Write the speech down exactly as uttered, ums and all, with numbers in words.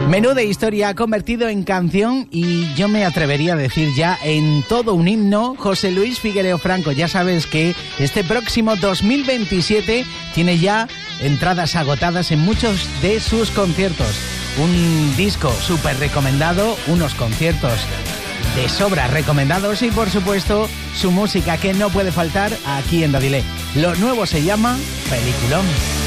Menuda historia ha convertido en canción y yo me atrevería a decir ya en todo un himno. José Luis Figuereo Franco, ya sabes que este próximo dos mil veintisiete tiene ya entradas agotadas en muchos de sus conciertos. Un disco súper recomendado, unos conciertos de sobra recomendados y por supuesto su música que no puede faltar aquí en Dadilé. Lo nuevo se llama Peliculón.